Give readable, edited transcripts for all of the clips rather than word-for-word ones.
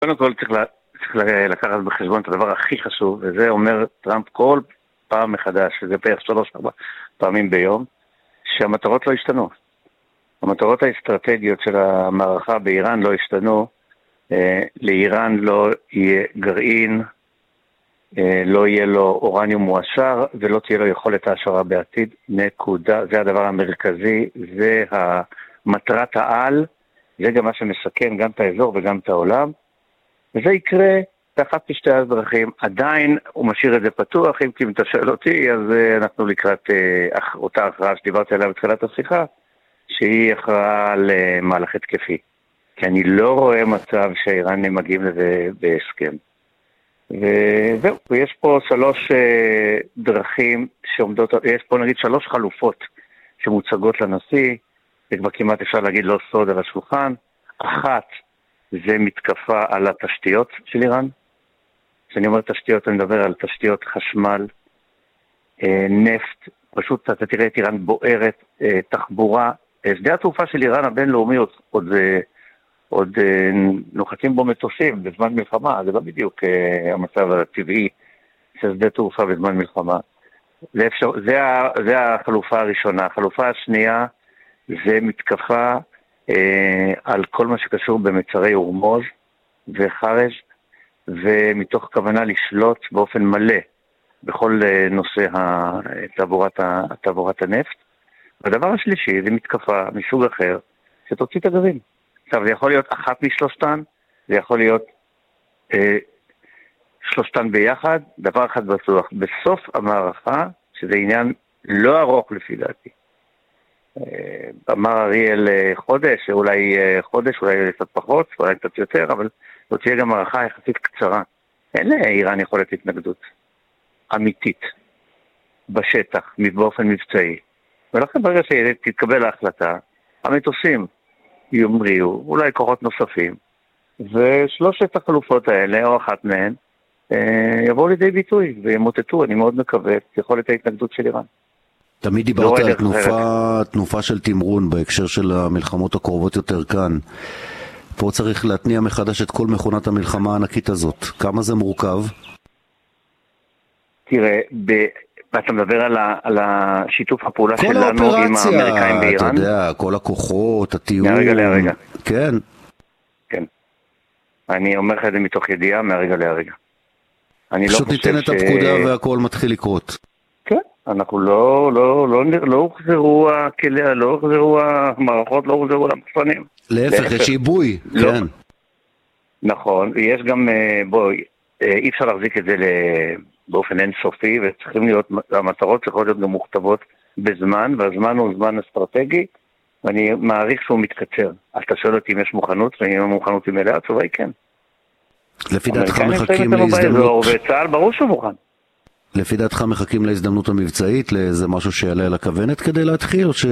קודם כל צריך לקחת בחשבון את הדבר הכי חשוב, וזה אומר טראמפ כל פעם מחדש, וזה בערך 3-4 פעמים ביום, שהמטרות לא השתנו. המטרות האסטרטגיות של המערכה באיראן לא השתנו. לאיראן לא יהיה גרעין, לא יהיה לו אורניום מועשר, ולא תהיה לו יכולת העשרה בעתיד. נקודה. זה הדבר המרכזי, זה מטרת העל, זה גם מה שמסכן גם את האזור וגם את העולם. וזה יקרה באחת משתי הדרכים. עדיין הוא משאיר את זה פתוח, אם אתה שואל אותי, אז אנחנו לקראת אותה הכרעה שדיברתי עליה בתחילת השיחה, שהיא הכרעה למהלך התקפי. כי אני לא רואה מצב שהאיראנים מגיעים לזה בהסכם. וזהו, ויש פה 3 דרכים שעומדות, יש פה נגיד 3 חלופות שמוצגות לנשיא, זה כבר כמעט אפשר להגיד לא סוד על השולחן. אחת, זה מתקפה על התשתיות של איראן. כשאני אומר תשתיות, אני מדבר על תשתיות חשמל, נפט, פשוט אתה תראה את איראן בוערת, תחבורה. שדה התעופה של איראן הבינלאומי עוד נוחתים בו מטוסים בזמן מלחמה, זה לא בדיוק המצב הטבעי של שדה תעופה בזמן מלחמה. זה החלופה הראשונה. החלופה השנייה זה מתקפה על כל מה שקשור במצרי הורמוז וחרש, ומתוך כוונה לשלוט באופן מלא בכל נושא תעבורת הנפט. והדבר השלישי זה מתקפה מסוג אחר שתוציא את הגרעין. עכשיו, זה יכול להיות אחת משלושתן, זה יכול להיות שלושתן ביחד. דבר אחד בטוח, בסוף המערכה, שזה עניין לא ארוך לפי דעתי, אמר אריאל חודש, אולי קצת פחות, אולי קצת יותר, אבל זו תהיה גם מערכה יחסית קצרה. אין לאיראן יכולת התנגדות אמיתית בשטח, באופן מבצעי. ולכן ברגע שתתקבל ההחלטה, המטוסים יומריאו, אולי כוחות נוספים, ושלושת החלופות האלה, או אחת מהן, יבואו לידי ביטוי וימוטטו, אני מאוד מקווה, את יכולת ההתנגדות של איראן. תמיד דיברת על תנופה של תמרון בהקשר של המלחמות הקרובות יותר כאן. פה צריך להתניע מחדש את כל מכונת המלחמה הענקית הזאת. כמה זה מורכב? תראה, אתה מדבר על השיתוף הפעולה שלנו עם האמריקאים באיראן? אתה יודע, כל הכוחות, התיאום. מהרגע להרגע. כן. כן. אני אומר לך את זה מתוך ידיעה, מהרגע להרגע. פשוט ניתן את הפקודה והכל מתחיל לקרות. כן, אנחנו לא הוחזרו הכליה, לא הוחזרו המערכות, לא הוחזרו למחסנים. להפך, יש עיבוי, כן. נכון, ויש גם, אי אפשר להחזיק את זה באופן אינסופי, וצריכים להיות, המטרות צריכות להיות גם מוכתבות בזמן, והזמן הוא זמן אסטרטגי, ואני מעריך שהוא מתקצר. אז אתה שואל אותי אם יש מוכנות, ואם המוכנות היא מלאה, התשובה היא כן. לפי דעתך מחכים להזדמנות... וצה"ל ברור שהוא מוכן. לפי דעתך מחכים להזדמנות המבצעית, לאיזה משהו שיעלה על הכוונת כדי להתחיל, או ש...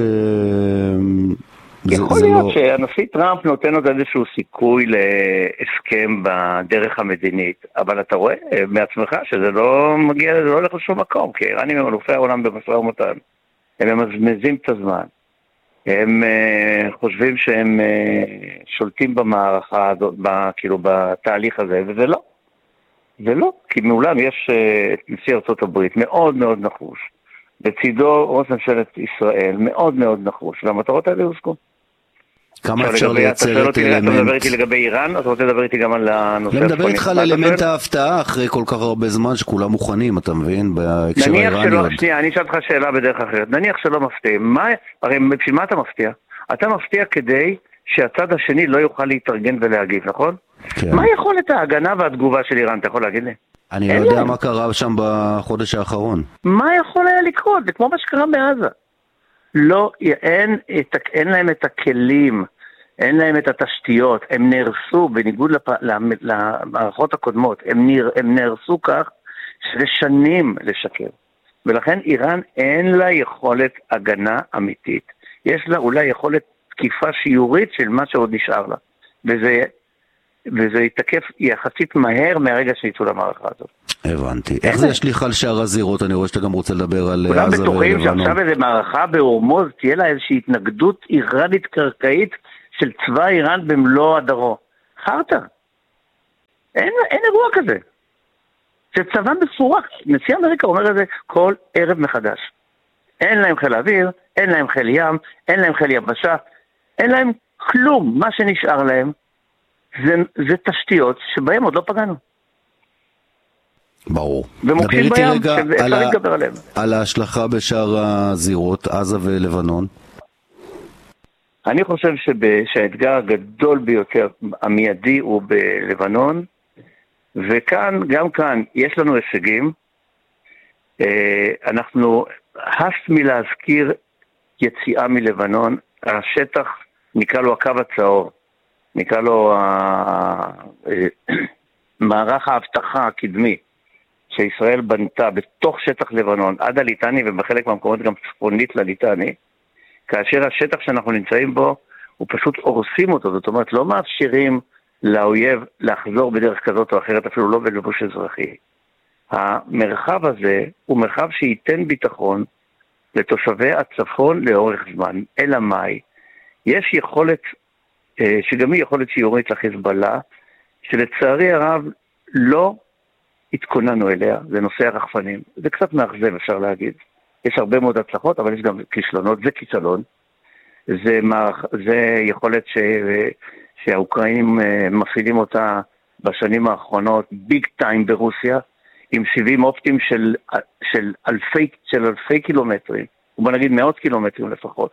יכול להיות שהנשיא טראמפ נותן עוד איזשהו סיכוי להסכם בדרך המדינית, אבל אתה רואה מעצמך שזה לא מגיע, זה לא הולך לשום מקום, כי איראנים הם אלופי העולם במשא ומתן, הם ממזמזים את הזמן, הם חושבים שהם שולטים במערכה הזאת, כאילו בתהליך הזה, וזה לא. זה לא, כי מעולם יש את נשיא ארצות הברית מאוד מאוד נחוש, בצידו ראש ממשלת ישראל מאוד מאוד נחוש, והמטרות האלה הושגו. כמה אפשר לייצר את אלמנט... אתה מדבר איתי לגבי איראן, אתה רוצה לדבר איתי גם על הנושא... אני מדבר איתך על אלמנט ההפתעה אחרי כל כך הרבה זמן שכולם מוכנים, אתה מבין? בהקשר האיראני. שנייה, אני אשאל אותך שאלה בדרך אחרת. נניח שלא מפתיע. הרי בשביל מה אתה מפתיע? אתה מפתיע כדי שהצד השני לא יוכל להתארגן ולהגיב, נכון? כן. מה יכולת ההגנה והתגובה של איראן, אתה יכול להגיד לי? אני לא יודע מה קרה שם בחודש האחרון. מה יכול היה לקרות? זה כמו מה שקרה בעזה. לא, אין להם את הכלים, אין להם את התשתיות, הם נהרסו בניגוד למערכות הקודמות, הם נהרסו כך שזה שנים לשקר. ולכן איראן אין לה יכולת הגנה אמיתית. יש לה אולי יכולת תקיפה שיורית של מה שעוד נשאר לה. וזה יתקף יחסית מהר מהרגע שיצאו למערכה הזאת. הבנתי. איך זה ישליך על שאר הזירות? אני רואה שאתה גם רוצה לדבר על כולם עזה בטוחים ולבנון. שעכשיו איזו מערכה בהורמוז תהיה לה איזושהי התנגדות איראנית קרקעית של צבא איראן במלוא הדרו. חרטה. אין אירוע כזה. זה צבא מפורק. נשיא אמריקה אומר את זה כל ערב מחדש. אין להם חיל אוויר, אין להם חיל ים, אין להם חיל יבשה, אין להם כלום. מה שנשאר להם זה תשתיות שבהם עוד לא פגענו. ברור. ומוקשים בים, שאפשר להתגבר עליהם. על ההשלכה בשאר הזירות, עזה ולבנון? אני חושב שהאתגר הגדול ביותר, המיידי, הוא בלבנון, וכאן, גם כאן, יש לנו הישגים. אנחנו הס מלהזכיר יציאה מלבנון. השטח, נקרא לו הקו הצהוב, נקרא לו מערך ההבטחה הקדמי, שישראל בנתה בתוך שטח לבנון, עד הליטני, ובחלק מהמקומות גם צפונית לליטני, כאשר השטח שאנחנו נמצאים בו, הוא פשוט הורסים אותו. זאת אומרת, לא מאפשרים לאויב לחזור בדרך כזאת או אחרת, אפילו לא בלבוש אזרחי. המרחב הזה הוא מרחב שייתן ביטחון לתושבי הצפון לאורך זמן. אלא מאי? יש יכולת, שגם היא יכולת שיורית לחיזבאללה, שלצערי הרב לא התכוננו אליה, זה נושא הרחפנים. זה קצת מאכזב, אפשר להגיד. יש הרבה מאוד הצלחות, אבל יש גם כישלונות. זה כישלון. זה יכולת שהאוקראינים מפעילים אותה בשנים האחרונות, ביג טיים ברוסיה, עם סיבים אופטיים של אלפי קילומטרים, ובוא נגיד מאות קילומטרים לפחות.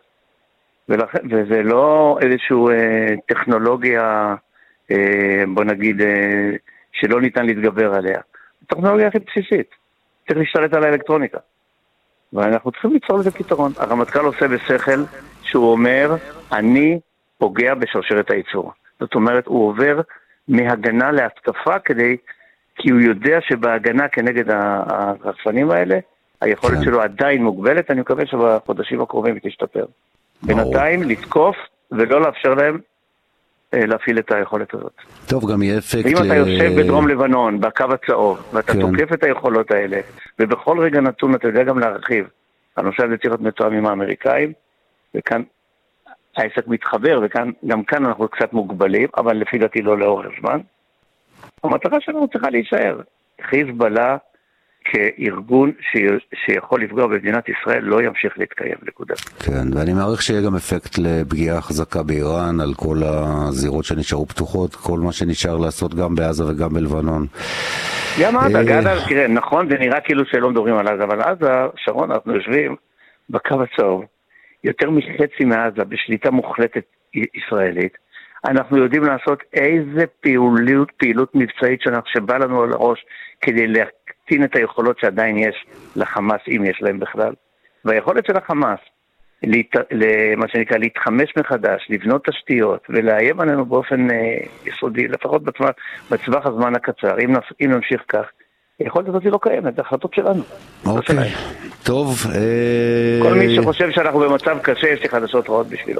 וזה לא איזושהי טכנולוגיה, בוא נגיד, שלא ניתן להתגבר עליה. הטכנולוגיה הכי בסיסית. צריך להשתלט על האלקטרוניקה. ואנחנו צריכים ליצור לזה פתרון. הרמטכ"ל עושה בשכל שהוא אומר, אני פוגע בשרשרת הייצור. זאת אומרת, הוא עובר מהגנה להתקפה כי הוא יודע שבהגנה כנגד הרחפנים האלה, היכולת שלו עדיין מוגבלת. אני מקווה שבחודשים הקרובים היא תשתפר. בינתיים לתקוף ולא לאפשר להם להפעיל את היכולת הזאת. טוב, גם יהיה אפקט... ואם אתה יושב בדרום לבנון, בקו הצהוב, ואתה תוקף את היכולות האלה, ובכל רגע נתון אתה יודע גם להרחיב, הנושא הזה צריך להיות מתואם עם האמריקאים, וכאן העסק מתחבר, וגם כאן אנחנו קצת מוגבלים, אבל לפי דעתי לא לאורך זמן. המטרה שלנו צריכה להישאר. חיזבאללה כארגון שיכול לפגוע במדינת ישראל לא ימשיך להתקיים, נקודה. כן, ואני מעריך שיהיה גם אפקט לפגיעה חזקה באיראן על כל הזירות שנשארו פתוחות, כל מה שנשאר לעשות גם בעזה וגם בלבנון. גם עזה, תראה, נכון, זה נראה כאילו שלא מדברים על עזה, אבל עזה, שרון, אנחנו יושבים בקו הצהוב, יותר מחצי מעזה, בשליטה מוחלטת ישראלית, אנחנו יודעים לעשות איזה פעילות מבצעית שבא לנו על הראש, כדי להקטין את היכולות שעדיין יש לחמאס, אם יש להם בכלל. והיכולת של החמאס, מה שנקרא, להתחמש מחדש, לבנות תשתיות, ולאיים עלינו באופן יסודי, לפחות בצווח הזמן הקצר, אם נמשיך כך, היכולת הזאת היא לא קיימת, זה החלטות שלנו. אוקיי, טוב. כל מי שחושב שאנחנו במצב קשה, יש לי חדשות רעות בשבילו.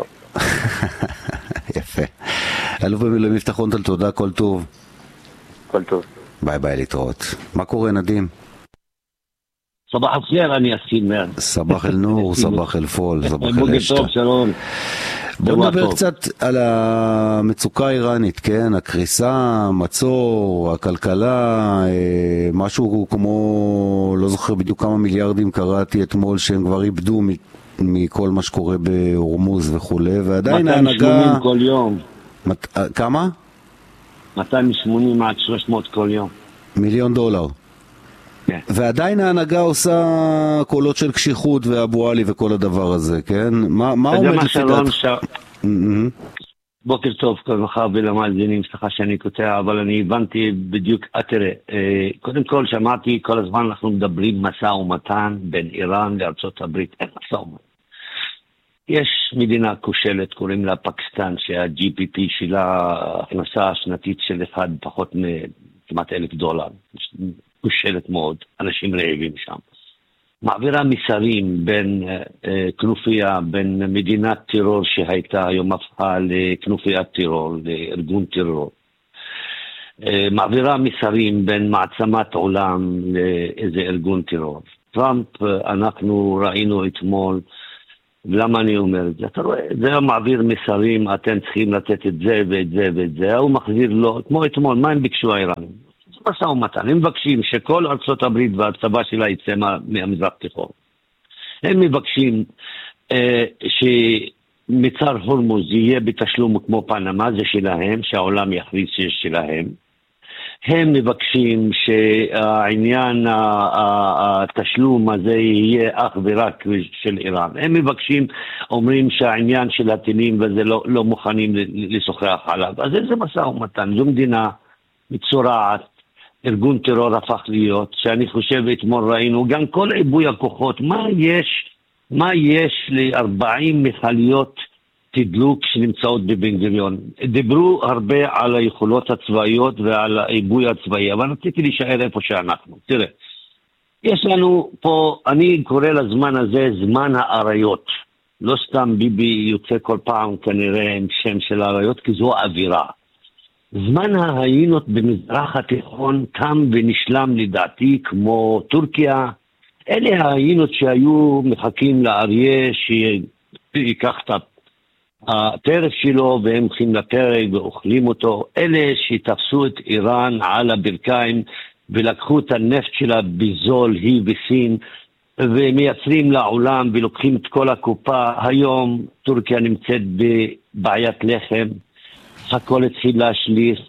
יפה. אלוף במילואים יפתחון, תודה, כל טוב. כל טוב. ביי ביי, להתראות. מה קורה, נדים? סבח אל-ח'יר, אני יאסין מן. סבח אל-נור, סבח אל-פול, סבח אל-אשתה. בוקר טוב, שלום. בוא נדבר קצת על המצוקה האיראנית, כן? הקריסה, מצור, הכלכלה, משהו כמו, לא זוכר בדיוק כמה מיליארדים קראתי אתמול שהם כבר איבדו מכל מה שקורה בהורמוז וכו', ועדיין ההנהגה... 280 כל יום. כמה? 280 עד 300 כל יום. $1,000,000. כן. ועדיין ההנהגה עושה קולות של קשיחות ואבו עלי וכל הדבר הזה, כן? מה עומד לפי דעת? בוקר טוב, כל מחר ולמאזינים, סליחה שאני קוטע, אבל אני הבנתי בדיוק, תראה, קודם כל שמעתי כל הזמן אנחנו מדברים משא ומתן בין איראן לארצות הברית, אין משא ומתן. יש מדינה כושלת, קוראים לה פקיסטן, שה-GPP שלה הכנסה השנתית של אחד פחות כמעט $1,000. כושלת מאוד, אנשים רעבים שם. מעבירה מסרים בין כנופיה, בין מדינת טרור שהייתה היום הפכה לכנופיית טרור, לארגון טרור. מעבירה מסרים בין מעצמת עולם לאיזה ארגון טרור. טראמפ, אנחנו ראינו אתמול, למה אני אומר את זה? אתה רואה, זה מעביר מסרים, אתם צריכים לתת את זה ואת זה ואת זה, הוא מחזיר לו, כמו אתמול, מה הם ביקשו האיראנים? זה משא ומתן, הם מבקשים שכל ארצות הברית והצבא שלה יצא מהמזרח התיכון. הם מבקשים שמצר הורמוז יהיה בתשלום כמו פנמה, זה שלהם, שהעולם יכריז שיש שלהם. הם מבקשים שהעניין התשלום הזה יהיה אך ורק של איראן. הם מבקשים, אומרים שהעניין של הטילים וזה לא מוכנים לשוחח עליו. אז זה משא ומתן, זו מדינה מצורעת, ארגון טרור הפך להיות, שאני חושב אתמול ראינו, גם כל עיבוי הכוחות, מה יש ל-40 מכליות תדלוק שנמצאות בבן גוריון. דיברו הרבה על היכולות הצבאיות ועל העיבוי הצבאי, אבל רציתי להישאר איפה שאנחנו. תראה, יש לנו פה, אני קורא לזמן הזה זמן האריות. לא סתם ביבי יוצא כל פעם כנראה עם שם של האריות, כי זו אווירה. זמן ההיינות במזרח התיכון תם ונשלם לדעתי כמו טורקיה. אלה ההיינות שהיו מחכים לאריה שיקח את הטרף שלו והם הולכים לפרק ואוכלים אותו. אלה שתפסו את איראן על הברכיים ולקחו את הנפט שלה בזול, היא בסין, ומייצרים לעולם ולוקחים את כל הקופה. היום טורקיה נמצאת בבעיית לחם, הכל התחיל להשליך.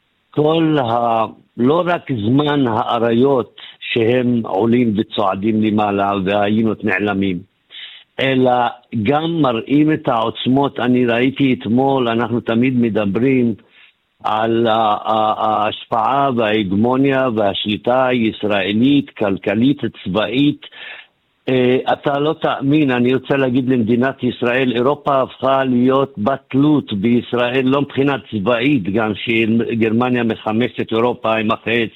לא רק זמן האריות שהם עולים וצועדים למעלה והיינות נעלמים, אלא גם מראים את העוצמות. אני ראיתי אתמול, אנחנו תמיד מדברים על ההשפעה וההגמוניה והשליטה הישראלית, כלכלית, צבאית. אתה לא תאמין, אני רוצה להגיד למדינת ישראל, אירופה הפכה להיות בתלות בישראל, לא מבחינת צבאית, גם שגרמניה מחמשת אירופה עם החץ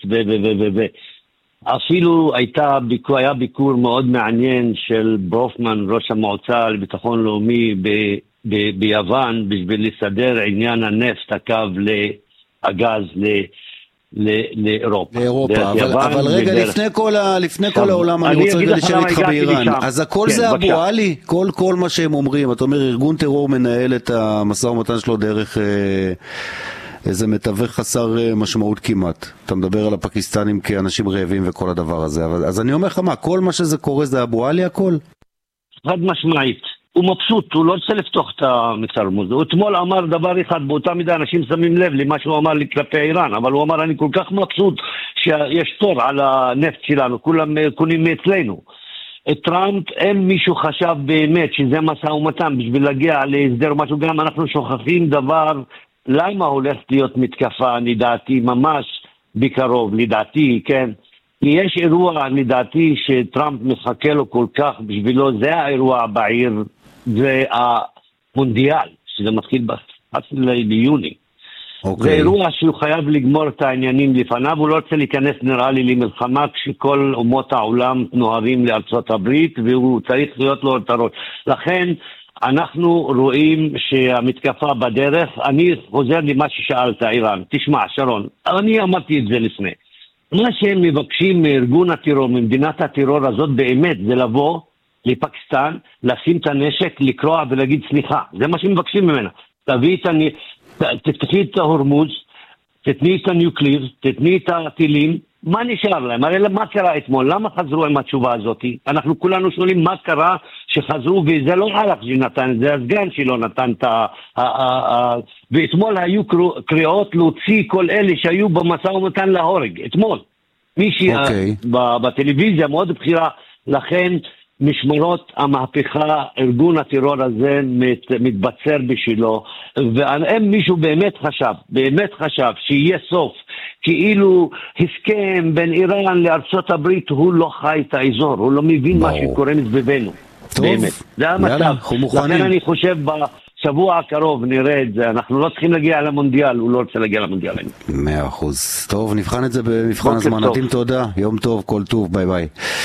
אפילו היה ביקור מאוד מעניין של ברופמן, ראש המועצה לביטחון לאומי ביוון, בשביל לסדר עניין הנפט, הקו הגז לאירופה. אבל רגע, לפני כל העולם, אני רוצה רגע לשאול איתך באיראן. אז הכל זה אבו עלי? כל מה שהם אומרים, אתה אומר, ארגון טרור מנהל את המשא ומתן שלו דרך איזה מתווך חסר משמעות כמעט. אתה מדבר על הפקיסטנים כאנשים רעבים וכל הדבר הזה. אז אני אומר לך מה, כל מה שזה קורה זה אבו עלי הכל? חד משמעית. הוא מבסוט, הוא לא רוצה לפתוח את מצר הורמוז. הוא אתמול אמר דבר אחד, באותה מידה אנשים שמים לב למה שהוא אמר לי כלפי איראן, אבל הוא אמר, אני כל כך מבסוט שיש תור על הנפט שלנו, כולם קונים מאצלנו. טראמפ, אם מישהו חשב באמת שזה משא ומתן בשביל להגיע להסדר משהו, גם אנחנו שוכחים דבר, למה הולכת להיות מתקפה, לדעתי, ממש בקרוב, לדעתי, כן? כי יש אירוע, לדעתי, שטראמפ מחכה לו כל כך, בשבילו זה האירוע בעיר, זה המונדיאל, שזה מתחיל ב-11 ביוני. זה אירוע שהוא חייב לגמור את העניינים לפניו, הוא לא רוצה להיכנס נראה לי למלחמה, כשכל אומות העולם נוהרים לארצות הברית, והוא צריך להיות לו את הראש. לכן, אנחנו רואים שהמתקפה בדרך. אני חוזר למה ששאלת, איראן. תשמע, שרון, אני אמרתי את זה לפני. מה שהם מבקשים מארגון הטרור, ממדינת הטרור הזאת באמת, זה לבוא לפקיסטן, לשים את הנשק, לקרוע ולהגיד סליחה. זה מה שמבקשים ממנה. תתקחי את ההורמוז, תתני את הניוקליר, תתני את הטילים. מה נשאר להם? הרי מה קרה אתמול? למה חזרו עם התשובה הזאת? אנחנו כולנו שואלים מה קרה שחזרו, וזה לא הלך שנתן, זה הסגן שלו נתן את ואתמול היו קריאות להוציא כל אלה שהיו במשא ומתן להורג. אתמול. מישהי בטלוויזיה מאוד בחירה, לכן משמרות המהפכה, ארגון הטרור הזה מתבצר בשבילו, ואם מישהו באמת חשב שיהיה סוף, כאילו הסכם בין איראן לארצות הברית, הוא לא חי את האזור, הוא לא מבין מה שקורה מסביבנו. באמת, זה המצב. לכן אני חושב בשבוע הקרוב נראה את זה, אנחנו לא צריכים להגיע למונדיאל, הוא לא רוצה להגיע למונדיאל. 100%. טוב, נבחן את זה במבחן הזמן. תודה, יום טוב, כל טוב, ביי ביי.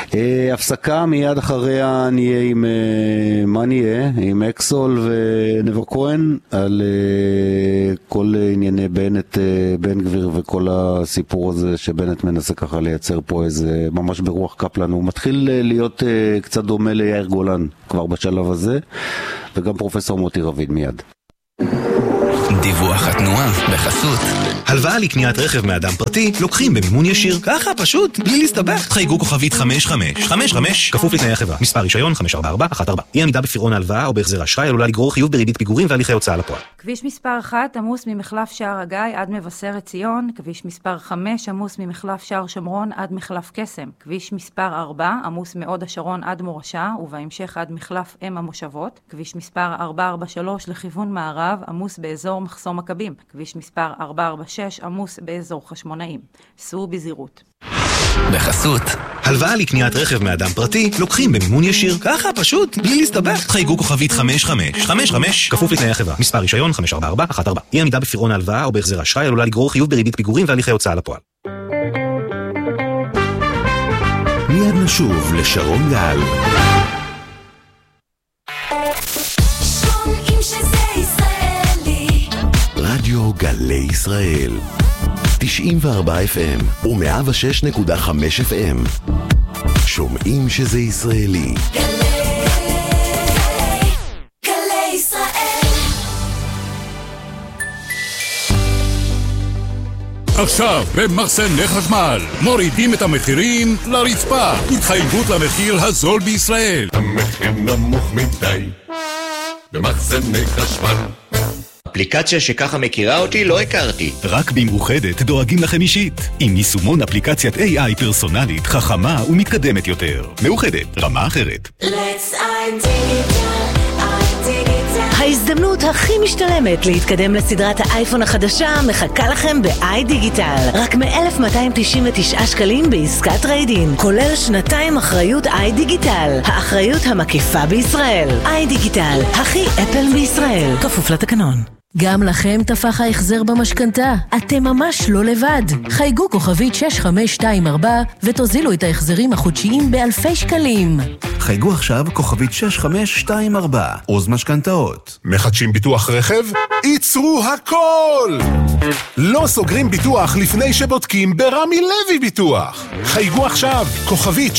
הפסקה, מיד אחריה נהיה עם, מה נהיה? עם אקסול ונבר כהן על כל ענייני בנט, בן גביר וכל הסיפור הזה שבנט מנסה ככה לייצר פה איזה, ממש ברוח קפלן. הוא מתחיל להיות קצת דומה ליאיר גולן כבר בשלב הזה, וגם פרופסור מוטי רביד מיד. דיווח התנועה בחסות. הלוואה לקניית רכב מאדם פרטי לוקחים במימון ישיר. ככה פשוט, בלי להסתבך. חייגו כוכבית 5555, כפוף לתנאי החברה. מספר רישיון 54414. אי עמידה בפירעון ההלוואה או בהחזר האשראי עלולה לגרור חיוב בריבית פיגורים והליכי הוצאה לפועל. כביש מספר 1 עמוס ממחלף שער הגיא עד מבשרת ציון. כביש מספר 5 עמוס ממחלף שער שומרון עד מחלף קסם. כביש מספר 4 עמוס מעוד השרון עד מורשה ובהמשך עד מחלף אם המושבות. כביש מספר 443 לכיוון מערב עמוס באזור מחסום מכבים. כביש מספר 446 עמוס באזור חשמונאים. סעו בזהירות. בחסות. הלוואה לקניית רכב מאדם פרטי לוקחים במימון ישיר. ככה פשוט, בלי להסתבך. חייגו כוכבית 5555, כפוף לתנאי החברה. מספר רישיון 54414. אי עמידה בפירעון ההלוואה או בהחזר האשראי עלולה לגרור חיוב בריבית פיגורים והליכי הוצאה לפועל. מיד נשוב לשרון גל. רדיו גלי ישראל 94 FM ו106.5 FM. שומעים שזה ישראלי. גלי ישראל. עכשיו במחסני חשמל מורידים את המחירים לרצפה. התחייבות למחיר הזול בישראל. המחיר נמוך מדי במחסני חשמל. אפליקציה שככה מכירה אותי לא הכרתי. רק במאוחדת דואגים לכם אישית. עם יישומון אפליקציית AI פרסונלית, חכמה ומתקדמת יותר. מאוחדת, רמה אחרת. ההזדמנות הכי משתלמת להתקדם לסדרת האייפון החדשה מחכה לכם ב-iDigital. רק מ-1,299 שקלים בעסקת טריידין, כולל שנתיים אחריות iDigital. האחריות המקיפה בישראל. iDigital, הכי אפל בישראל. כפוף לתקנון. גם לכם תפח ההחזר במשכנתה. אתם ממש לא לבד. חייגו כוכבית 6524 ותוזילו את ההחזרים החודשיים באלפי שקלים. חייגו עכשיו כוכבית 6524, עוז משכנתאות. מחדשים ביטוח רכב? ייצרו הכל! לא סוגרים ביטוח לפני שבודקים ברמי לוי ביטוח. חייגו עכשיו כוכבית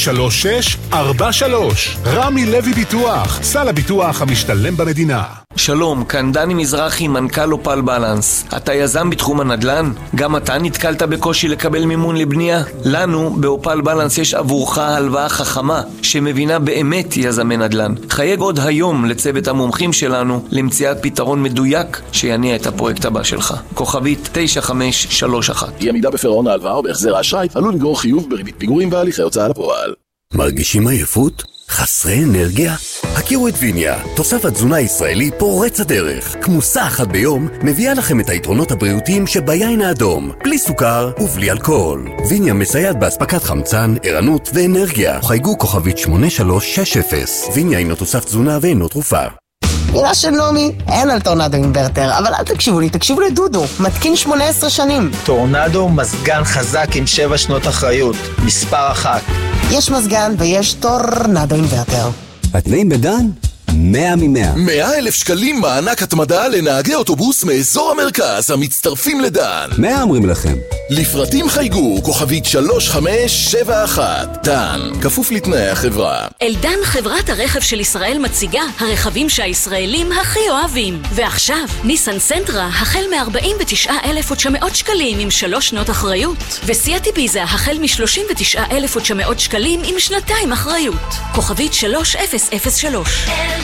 3643. רמי לוי ביטוח, סל הביטוח המשתלם במדינה. שלום, כאן דני מזרחי, מנכ"ל אופל בלנס. אתה יזם בתחום הנדל"ן? גם אתה נתקלת בקושי לקבל מימון לבנייה? לנו באופל בלנס יש עבורך הלוואה חכמה שמבינה באמת יזמי נדל"ן. חייג עוד היום לצוות המומחים שלנו למציאת פתרון מדויק שיניע את הפרויקט הבא שלך. כוכבית 9531. אי עמידה בפירעון ההלוואה או בהחזר האשראי עלול לגרור חיוב בריבית פיגורים והליכי הוצאה לפועל. מרגישים עייפות? חסרי אנרגיה? הכירו את ויניה, תוסף תזונה ישראלי פורץ הדרך. כמוסה אחת ביום מביאה לכם את היתרונות הבריאותיים שביין האדום, בלי סוכר ובלי אלכוהול. ויניה מסייעת בהספקת חמצן, ערנות ואנרגיה. חייגו כוכבית 8360. ויניה אינו תוסף תזונה ואינו תרופה. מילה של נומי, אין על טורנדו אינברטר, אבל אל תקשיבו לי, תקשיבו לדודו, מתקין 18 שנים. טורנדו מזגן חזק עם 7 שנות אחריות, מספר 1. יש מזגן ויש טורנדו אינברטר. התנאים בדן? 100 מ-100. 100,000 שקלים מענק התמדה לנהגי אוטובוס מאזור המרכז המצטרפים לדן. 100 אומרים לכם. לפרטים חייגו כוכבית 3571. דן, כפוף לתנאי החברה. אלדן, חברת הרכב של ישראל, מציגה הרכבים שהישראלים הכי אוהבים. ועכשיו, ניסן סנטרה החל מ-49,900 שקלים עם 3 שנות אחריות. וסיאט איביזה החל מ-39,900 שקלים עם 2 אחריות. כוכבית 3003.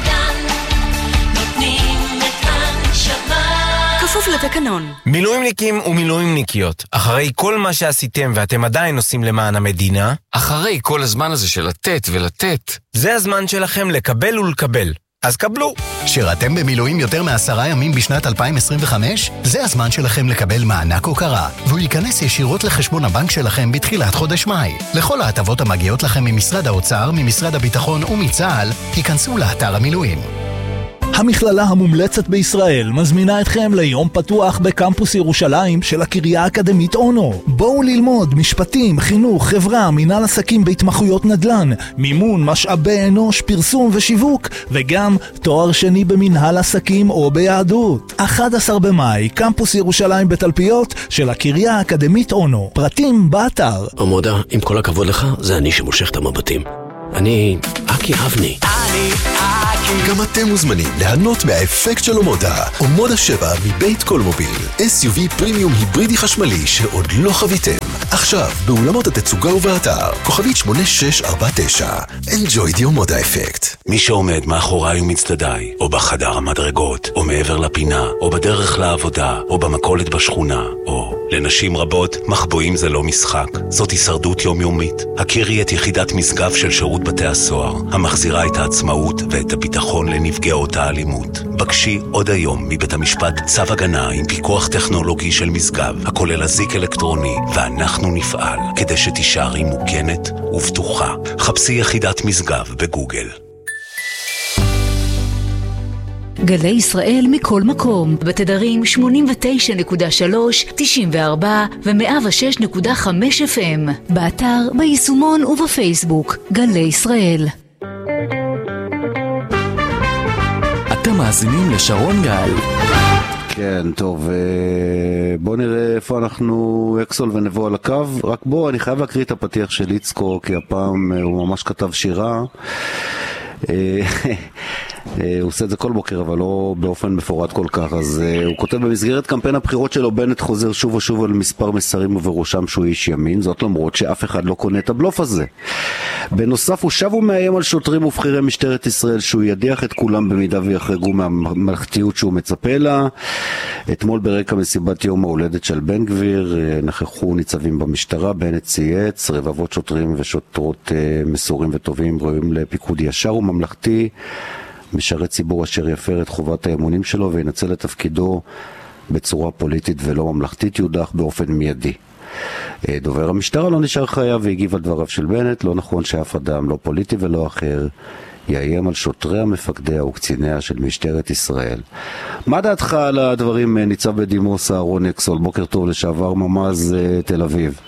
כפוף לתקנון. מילואימניקים ומילואימניקיות, אחרי כל מה שעשיתם ואתם עדיין עושים למען המדינה, אחרי כל הזמן הזה של לתת ולתת, זה הזמן שלכם לקבל ולקבל. אז קבלו. שירתם במילואים יותר מ10 ימים בשנת 2025? זה הזמן שלכם לקבל מענק הוקרה, והוא ייכנס ישירות לחשבון הבנק שלכם בתחילת חודש מאי. לכל ההטבות המגיעות לכם ממשרד האוצר, ממשרד הביטחון ומצה"ל, ייכנסו לאתר המילואים. המכללה המומלצת בישראל מזמינה אתכם ליום פתוח בקמפוס ירושלים של הקריה האקדמית אונו. בואו ללמוד משפטים, חינוך, חברה, מנהל עסקים בהתמחויות נדל"ן, מימון, משאבי אנוש, פרסום ושיווק, וגם תואר שני במנהל עסקים או ביהדות. 11 במאי, קמפוס ירושלים בתלפיות של הקריה האקדמית אונו. פרטים באתר. עמודה, עם כל הכבוד לך, זה אני שמושך את המבטים. אני אקי אבני. גם אתם מוזמנים ליהנות מהאפקט של עמודה. עמודה 7 מבית קולמוביל. SUV פרימיום היברידי חשמלי שעוד לא חוויתם. עכשיו, באולמות התצוגה ובאתר. כוכבית 8649. Enjoy the עמודה אפקט. מי שעומד מאחוריי ומצדדיי, או בחדר המדרגות, או מעבר לפינה, או בדרך לעבודה, או במכולת בשכונה, או לנשים רבות, מחבואים זה לא משחק. זאת הישרדות יומיומית. הכירי את יחידת משגב של שירות בתי הסוהר, המחזירה את העצמאות ואת הביטחון לנפגעות האלימות. בקשי עוד היום מבית המשפט צו הגנה עם פיקוח טכנולוגי של משגב, הכולל אזיק אלקטרוני, ואנחנו נפעל כדי שתישארי מוגנת ובטוחה. חפשי יחידת משגב בגוגל. גלי ישראל מכל מקום, בתדרים 89.3, 94 ו-106.5 FM, באתר, ביישומון ובפייסבוק, גלי ישראל. אתם מאזינים לשרון גל. כן, טוב, בוא נראה איפה אנחנו אקסול ונבוא על הקו. רק בוא, אני חייב להקריא את הפתיח של איצקו, כי הפעם הוא ממש כתב שירה. הוא עושה את זה כל בוקר, אבל לא באופן מפורט כל כך. אז הוא כותב: במסגרת קמפיין הבחירות שלו, בנט חוזר שוב ושוב על מספר מסרים ובראשם שהוא איש ימין, זאת למרות שאף אחד לא קונה את הבלוף הזה. בנוסף, הוא שב ומאיים על שוטרים ובחירי משטרת ישראל שהוא ידיח את כולם במידה ויחרגו מהממלכתיות שהוא מצפה לה. אתמול ברקע מסיבת יום ההולדת של בן גביר נכחו ניצבים במשטרה. בנט צייץ: רבבות שוטרים ושוטרות מסורים וטובים ראויים לפיקוד ישר וממלכתי, משרת ציבור אשר יפר את חובת האמונים שלו וינצל את תפקידו בצורה פוליטית ולא ממלכתית יודח באופן מיידי. דובר המשטרה לא נשאר חייב והגיב על דבריו של בנט: לא נכון שאף אדם, לא פוליטי ולא אחר, יאיים על שוטריה, מפקדיה וקציניה של משטרת ישראל. מה דעתך על הדברים, ניצב בדימוס אהרון אקסול? בוקר טוב, לשעבר ממ"ז תל אביב.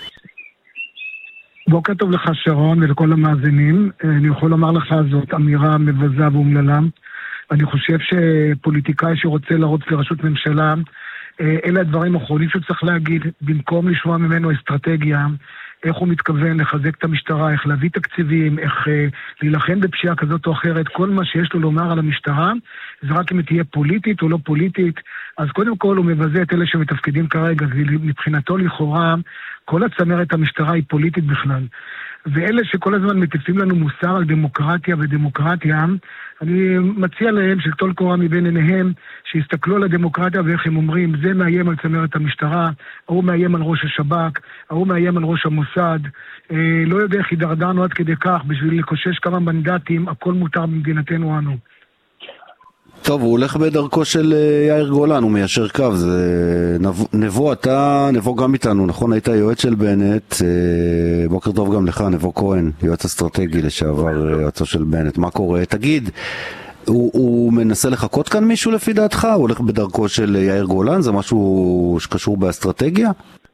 בוקר טוב לך שרון ולכל המאזינים. אני יכול לומר לך, זאת אמירה מבזה ואומללה. אני חושב שפוליטיקאי שרוצה לרוץ לראשות ממשלה, אלה הדברים האחרונים שהוא צריך להגיד, במקום לשמוע ממנו אסטרטגיה, איך הוא מתכוון לחזק את המשטרה, איך להביא תקציבים, איך להילחם בפשיעה כזאת או אחרת. כל מה שיש לו לומר על המשטרה, זה רק אם היא תהיה פוליטית או לא פוליטית. אז קודם כל הוא מבזה את אלה שמתפקדים כרגע, מבחינתו לכאורה כל הצמרת המשטרה היא פוליטית בכלל. ואלה שכל הזמן מטיפים לנו מוסר על דמוקרטיה ודמוקרטיה, אני מציע להם שטול קורה מבין עיניהם, שיסתכלו על הדמוקרטיה ואיך הם אומרים: זה מאיים על צמרת המשטרה, הוא מאיים על ראש השב"כ, הוא מאיים על ראש המוסד. לא יודע איך הידרדרנו עד כדי כך, בשביל לקושש כמה מנדטים, הכל מותר במדינתנו אנו. טוב, הוא הולך בדרכו של יאיר גולן, הוא מיישר קו. זה נבוא, אתה נבוא גם איתנו, נכון? היית יועץ של בנט. בוקר טוב גם לך, נבוא כהן, יועץ אסטרטגי לשעבר, יועצו של בנט. מה קורה? תגיד, הוא מנסה לחכות כאן מישהו לפי דעתך? הוא הולך בדרכו של יאיר גולן? זה משהו שקשור באסטרטגיה?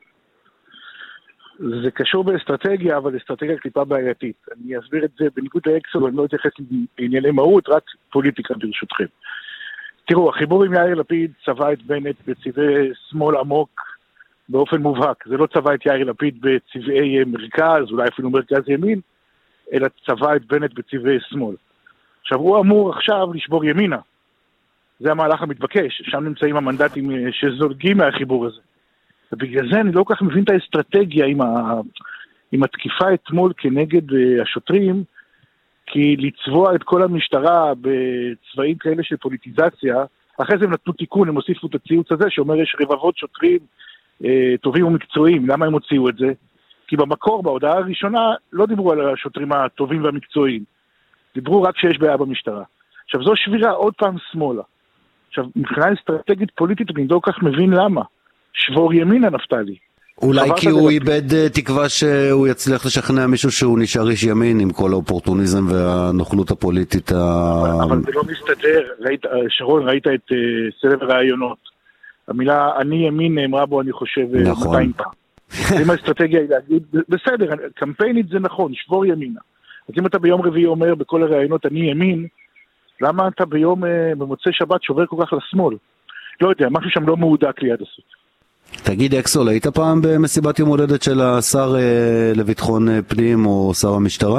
זה קשור באסטרטגיה, אבל אסטרטגיה קליפה בעייתית. אני אסביר את זה בניגוד לאקסול, אני לא אתייחס לענייני מהות, רק פוליטיקה ברשותכם. תראו, החיבור עם יאיר לפיד צבע את בנט בצבעי שמאל עמוק באופן מובהק. זה לא צבע את יאיר לפיד בצבעי מרכז, אולי אפילו מרכז ימין, אלא צבע את בנט בצבעי שמאל. עכשיו, הוא אמור עכשיו לשבור ימינה. זה המהלך המתבקש. שם נמצאים המנדטים שזולגים מהחיבור הזה. ובגלל זה אני לא כל כך מבין את האסטרטגיה עם התקיפה אתמול כנגד השוטרים, כי לצבוע את כל המשטרה בצבעים כאלה של פוליטיזציה, אחרי זה הם נתנו תיקון, הם הוסיפו את הציוץ הזה שאומר יש רבבות שוטרים טובים ומקצועיים. למה הם הוציאו את זה? כי במקור, בהודעה הראשונה, לא דיברו על השוטרים הטובים והמקצועיים. דיברו רק שיש בעיה במשטרה. עכשיו, זו שבירה עוד פעם שמאלה. עכשיו, מבחינה אסטרטגית פוליטית, אני לא כל כך מבין למה. שבור ימינה, נפתלי. אולי כי הוא איבד תקווה שהוא יצליח לשכנע מישהו שהוא נשאר איש ימין עם כל האופורטוניזם והנוכלות הפוליטית. אבל זה לא מסתדר. שרון, ראית את סבב הרעיונות. המילה אני ימין נאמרה בו, אני חושב, 200 פעם. אם האסטרטגיה היא להגיד, בסדר, קמפיינית זה נכון, שבור ימינה. אז אם אתה ביום רביעי אומר בכל הרעיונות אני ימין, למה אתה במוצאי שבת שובר כל כך לשמאל? לא יודע, משהו שם לא מהודק ליד הסוף. תגיד אקסול, היית פעם במסיבת יום הולדת של השר לביטחון פנים או שר המשטרה?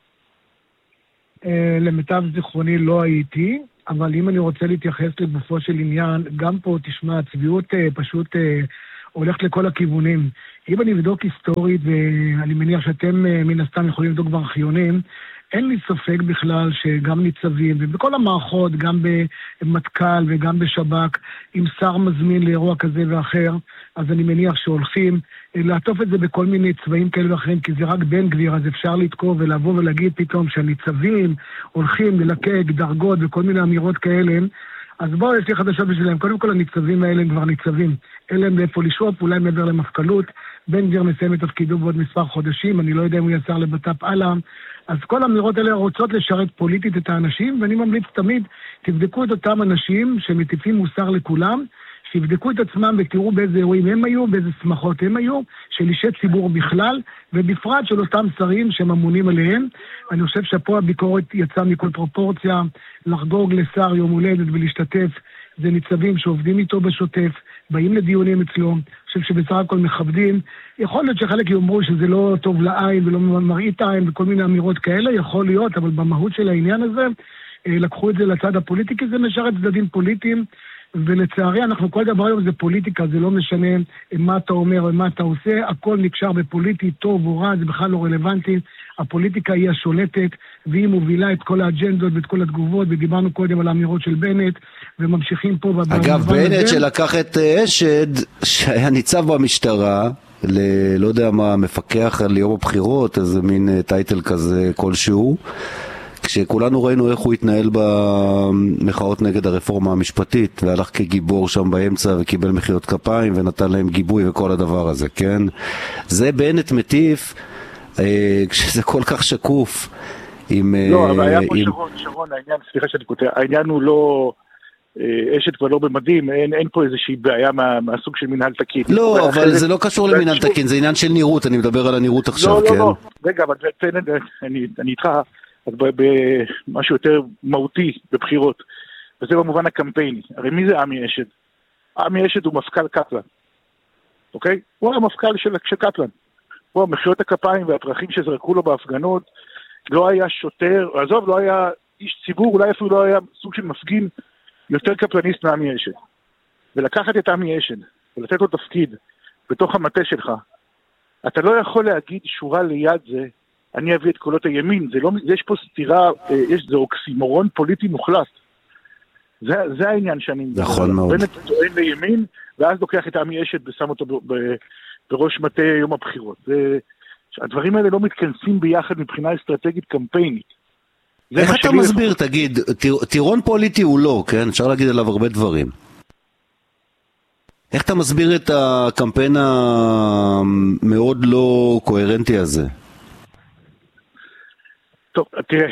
למיטב זיכרוני לא הייתי, אבל אם אני רוצה להתייחס לגופו של עניין, גם פה תשמע, הצביעות פשוט הולכת לכל הכיוונים. אם אני אבדוק היסטורית, ואני מניח שאתם מן הסתם יכולים לבדוק בארכיונים, אין לי ספק בכלל שגם ניצבים, ובכל המערכות, גם במטכ"ל וגם בשב"כ, אם שר מזמין לאירוע כזה ואחר, אז אני מניח שהולכים לעטוף את זה בכל מיני צבעים כאלה ואחרים, כי זה רק בן גביר, אז אפשר לתקוף ולבוא ולהגיד פתאום שהניצבים הולכים ללקק דרגות וכל מיני אמירות כאלה, אז בואו, יש לי חדשות בשבילם. קודם כל, הניצבים האלה הם כבר ניצבים. אין להם לאיפה לשאוף, אולי מעבר למפכ"לות. בן גביר מסיים את תפקידו בעוד מספר חודשים, אני לא יודע אם הוא יצר לבט"פ הלאה. אז כל האמירות האלה רוצות לשרת פוליטית את האנשים, ואני ממליץ תמיד, תבדקו את אותם אנשים שמטיפים מוסר לכולם, שיבדקו את עצמם ותראו באיזה אירועים הם היו, באיזה שמחות הם היו, של אישי ציבור בכלל, ובפרט של אותם שרים שהם אמונים עליהם. אני חושב שפה הביקורת יצאה מכל פרופורציה, לחגוג לשר יום הולדת ולהשתתף, זה ניצבים שעובדים איתו בשוטף, באים לדיונים אצלו, אני חושב שבסך הכל מכבדים. יכול להיות שחלק יאמרו שזה לא טוב לעין ולא מראית עין וכל מיני אמירות כאלה, יכול להיות, אבל במהות של העניין הזה, לקחו את זה לצד הפוליטי, כי זה משרת צדדים פוליטיים, ולצערי אנחנו כל דבר היום זה פוליטיקה, זה לא משנה מה אתה אומר ומה אתה עושה, הכל נקשר בפוליטי, טוב או רע, זה בכלל לא רלוונטי, הפוליטיקה היא השולטת, והיא מובילה את כל האג'נדות ואת כל התגובות, ודיברנו קודם על האמירות של בנט, וממשיכים פה. אגב, בנט שלקח את אשד, שהיה ניצב במשטרה, לא יודע מה, מפקח על יום הבחירות, איזה מין טייטל כזה כלשהו, כשכולנו ראינו איך הוא התנהל במחאות נגד הרפורמה המשפטית, והלך כגיבור שם באמצע וקיבל מחיאות כפיים ונתן להם גיבוי וכל הדבר הזה, כן? זה בנט מטיף, כשזה כל כך שקוף. לא, אבל היה פה שרון, העניין, סליחה שאני קוטע, העניין הוא לא, אשת כבר לא במדים, אין פה איזושהי בעיה מהסוג של מנהל תקין. לא, אבל זה לא קשור למנהל תקין, זה עניין של נראות, אני מדבר על הנראות עכשיו, כן? לא, רגע, אבל אני איתך, אז במשהו יותר מהותי בבחירות, וזה במובן הקמפייני. הרי מי זה עמי אשד? עמי אשד הוא מפכ"ל קפלן, אוקיי? הוא המפכ"ל של קפלן. הוא מחיאות הכפיים והפרחים שזרקו לו בהפגנות, לא היה שוטר, עזוב, לא היה איש ציבור, אולי אפילו לא היה סוג של מפגין יותר קפלניסט מעמי אשד. ולקחת את עמי אשד, ולתת לו תפקיד בתוך המטה שלך, אתה לא יכול להגיד שורה ליד זה, אני אביא את קולות הימין, יש פה סתירה, זה אוקסימורון פוליטי מוחלט. זה העניין שאני... נכון מאוד. בנט טוען לימין, ואז לוקח את עמי אשד ושם אותו בראש מטה יום הבחירות. הדברים האלה לא מתכנסים ביחד מבחינה אסטרטגית קמפיינית. איך אתה מסביר, תגיד, טירון פוליטי הוא לא, כן? אפשר להגיד עליו הרבה דברים. איך אתה מסביר את הקמפיין המאוד לא קוהרנטי הזה? טוב, תראה...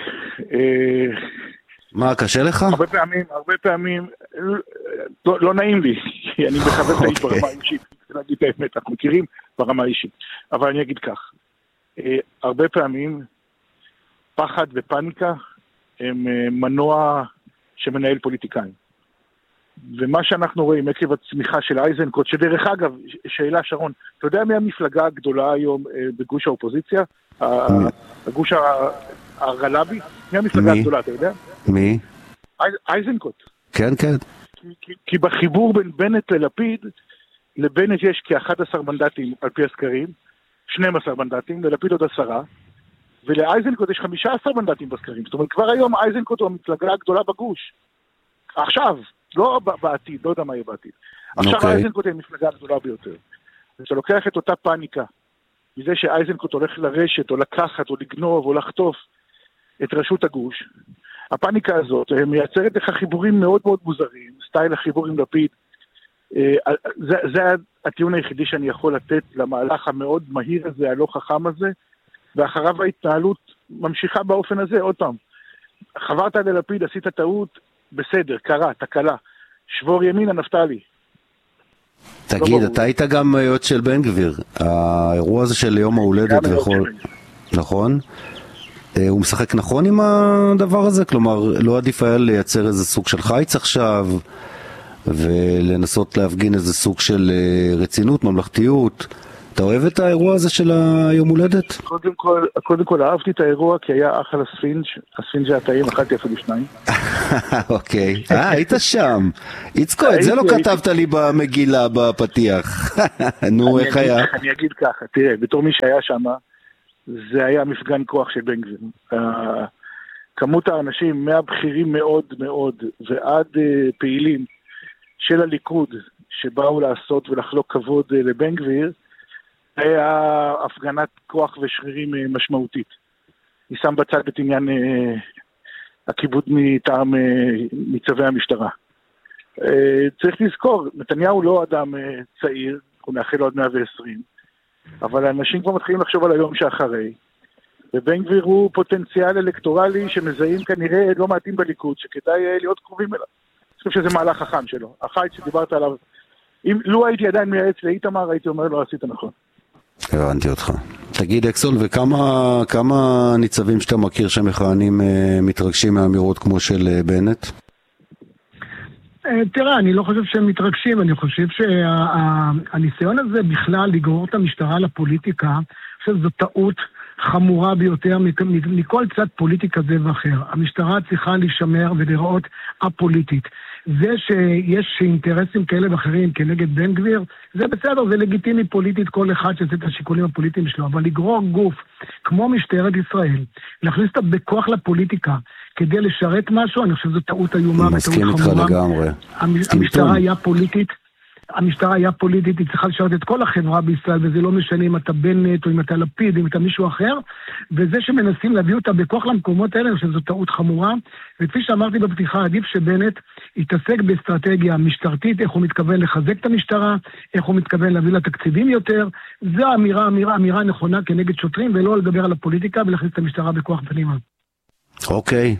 מה, קשה לך? הרבה פעמים, לא נעים לי, כי אני מכבד את האיש ברמה האישית, להגיד את האמת, אנחנו מכירים ברמה האישית, אבל אני אגיד כך, הרבה פעמים פחד ופניקה הם מנוע שמנהל פוליטיקאים, ומה שאנחנו רואים עקב הצמיחה של אייזנקוט, שדרך אגב, שאלה שרון, אתה יודע מי המפלגה הגדולה היום בגוש האופוזיציה? הגוש הרלבי? מי המפלגה הגדולה, אתה יודע? מי? אייזנקוט. כן, כן. כי בחיבור בין בנט ללפיד, לבנט יש כ-11 מנדטים על פי הסקרים, 12 מנדטים, ללפיד עוד 10, ולאייזנקוט יש 15 מנדטים בסקרים. זאת אומרת, כבר היום אייזנקוט הוא המפלגה הגדולה בגוש. עכשיו, לא בעתיד, לא יודע מה יהיה בעתיד. עכשיו אייזנקוט היא המפלגה הגדולה ביותר. אתה לוקח את אותה פאניקה, מזה שאייזנקוט הולך לרשת, או לקחת, או לגנוב, או לחטוף את רשות הגוש, הפאניקה הזאת מייצרת לך חיבורים מאוד מאוד מוזרים, סטייל החיבור עם לפיד, זה הטיעון היחידי שאני יכול לתת למהלך המאוד מהיר הזה, הלא חכם הזה, ואחריו ההתנהלות ממשיכה באופן הזה. עוד פעם, חברת ללפיד, עשית טעות, בסדר, קרה, תקלה. שבור ימינה, נפתלי. תגיד, אתה היית גם יועץ של בן גביר. האירוע הזה של יום ההולדת וכל... נכון? הוא משחק נכון עם הדבר הזה? כלומר, לא עדיף היה לייצר איזה סוג של חיץ עכשיו, ולנסות להפגין איזה סוג של רצינות, ממלכתיות. אתה אוהב את האירוע הזה של היום הולדת? קודם כל אהבתי את האירוע כי היה אחלה ספינג', הספינג' הטעים, אכלתי אפילו 2. אוקיי, היית שם. יצקו, את זה לא כתבת לי במגילה, בפתיח. נו, איך היה? אני אגיד ככה, תראה, בתור מי שהיה שם, זה היה מפגן כוח של בן גביר. כמות האנשים, מהבכירים מאוד מאוד, ועד פעילים של הליכוד, שבאו לעשות ולחלוק כבוד לבן גביר, היה הפגנת כוח ושרירים משמעותית. אני שם בצד את עניין הכיבוד מטעם מצווי המשטרה. צריך לזכור, נתניהו לא אדם צעיר, הוא מאחל לו עד 120, אבל האנשים כבר מתחילים לחשוב על היום שאחרי, ובן גביר הוא פוטנציאל אלקטורלי שמזהים כנראה לא מעטים בליכוד, שכדאי להיות קרובים אליו. אני חושב שזה מהלך חכם שלו. החיץ שדיברת עליו, לו הייתי עדיין מייעץ לאיתמר, הייתי אומר לו, עשית נכון. הבנתי אותך. תגיד אקסול, וכמה ניצבים שאתה מכיר שמכהנים מתרגשים מהאמירות כמו של בנט? תראה, אני לא חושב שהם מתרגשים, אני חושב שהניסיון הזה בכלל לגרור את המשטרה לפוליטיקה, אני חושב שזו טעות חמורה ביותר מכל צד פוליטיקה זה ואחר. המשטרה צריכה להישמר ולראות הפוליטית. זה שיש אינטרסים כאלה ואחרים כנגד בן גביר, זה בסדר, זה לגיטימי פוליטית, כל אחד שעושה את השיקולים הפוליטיים שלו, אבל לגרור גוף כמו משטרת ישראל, להכניס אותה בכוח לפוליטיקה, כדי לשרת משהו, אני חושב שזו טעות איומה וטעות חמורה. המשטרה היה פוליטית, היא צריכה לשרת את כל החברה בישראל, וזה לא משנה אם אתה בנט או אם אתה לפיד, אם אתה מישהו אחר, וזה שמנסים להביא אותה בכוח למקומות האלה, אני חושב שזו טעות חמורה, וכפי שאמרתי בפתיחה, עדיף שבנט יתעסק באסטרטגיה משטרתית, איך הוא מתכוון לחזק את המשטרה, איך הוא מתכוון להביא לה תקציבים יותר, זו אמירה נכונה כנגד שוטרים, ולא לדבר על הפוליטיקה ולהכניס את המשטרה בכוח פנימה. אוקיי,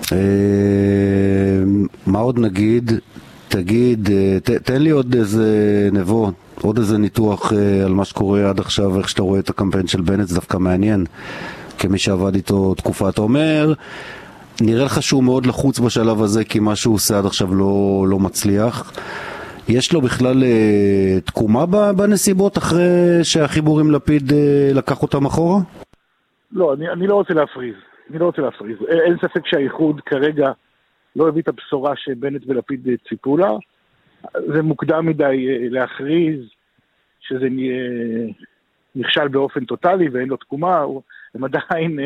מה עוד נגיד? תגיד, תן לי עוד איזה נבוא, עוד איזה ניתוח על מה שקורה עד עכשיו, איך שאתה רואה את הקמפיין של בנט, זה דווקא מעניין, כמי שעבד איתו תקופה. אתה אומר, נראה לך שהוא מאוד לחוץ בשלב הזה, כי מה שהוא עושה עד עכשיו לא מצליח. יש לו בכלל תקומה בנסיבות אחרי שהחיבור עם לפיד לקח אותם אחורה? לא, אני לא רוצה להפריז. אין ספק שהאיחוד כרגע לא הביא את הבשורה שבנט ולפיד ציפו לה. זה מוקדם מדי להכריז שזה נכשל באופן טוטלי ואין לו תקומה. הם עדיין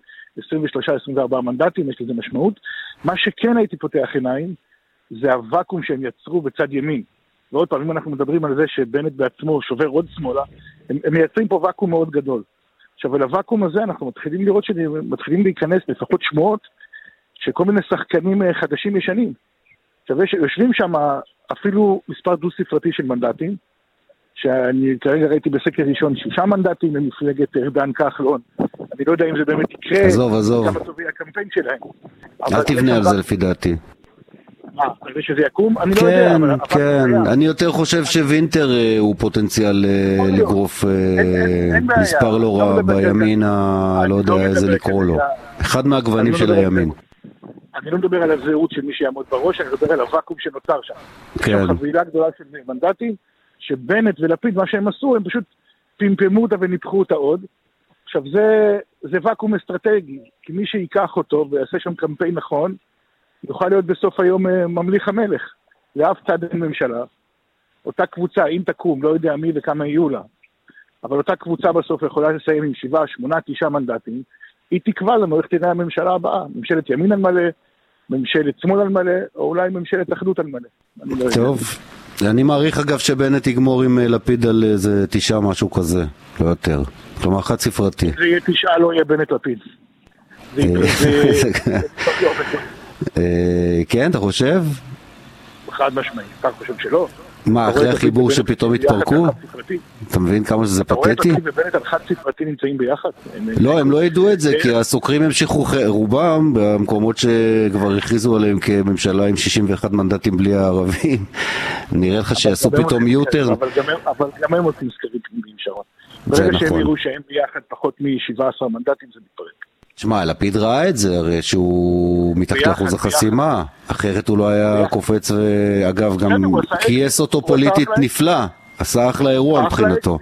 23-24 מנדטים, יש לזה משמעות. מה שכן הייתי פותח עיניים, זה הוואקום שהם יצרו בצד ימין. ועוד פעם, אם אנחנו מדברים על זה שבנט בעצמו שובר עוד שמאלה, הם מייצרים פה וואקום מאוד גדול. עכשיו, לוואקום הזה אנחנו מתחילים לראות שמתחילים להיכנס לפחות שמועות שכל מיני שחקנים חדשים ישנים. עכשיו, יושבים שם אפילו מספר דו ספרתי של מנדטים, שאני כרגע ראיתי בסקר ראשון 6 מנדטים למפלגת ארדן כחלון. אני לא יודע אם זה באמת יקרה. עזוב. כמה טוב יהיה הקמפיין שלהם. אל תבנה על זה לפי דעתי. על זה שזה יקום? אני לא יודע. כן. אני יותר חושב שווינטר הוא פוטנציאל לגרוף מספר לא רע בימין, לא יודע איזה לקרוא לו. אחד מהגוונים של הימין. אני לא מדבר על הזהות של מי שיעמוד בראש, אני מדבר על הוואקום שנוצר שם. כן. יש חבילה גדולה של מנדטים, שבנט ולפיד, מה שהם עשו, הם פשוט פמפמו אותה וניפחו אותה עוד. עכשיו, זה ואקום אסטרטגי, כי מי שיקח אותו ויעשה שם קמפיין נכון, יוכל להיות בסוף היום ממליך המלך. לאף צד אין ממשלה. אותה קבוצה, אם תקום, לא יודע מי וכמה יהיו לה, אבל אותה קבוצה בסוף יכולה לסיים עם 7, 8, 9 מנדטים, היא תקבע לנו איך תראה הממשלה הבאה. ממשלת ימין על מלא, ממשלת שמאל על מלא, או אולי ממשלת אחדות על מלא. טוב. אני מעריך אגב שבנט יגמור עם לפיד על איזה 9 משהו כזה, לא יותר. כלומר, חד ספרתי. זה יהיה 9, לא יהיה בנט לפיד. כן, אתה חושב? חד משמעי, אתה חושב שלא? מה, אחרי החיבור שפתאום התפרקו? אתה מבין כמה שזה פתטי? אתה רואה את לפיד ובנט על חד ספרתי נמצאים ביחד? לא, הם לא ידעו את זה, כי הסוקרים המשיכו רובם במקומות שכבר הכריזו עליהם כממשלה עם 61 מנדטים בלי הערבים. נראה לך שיעשו פתאום יותר. אבל גם הם עושים סקרים פנימיים, שרון. ברגע שהם יראו שהם ביחד פחות מ-17 מנדטים זה מתפרק. תשמע, לפיד ראה את זה, הרי שהוא מתחת לאחוז החסימה, אחרת הוא לא היה קופץ, ואגב גם קייס אותו פוליטית נפלא, עשה אחלה אירוע מבחינתו.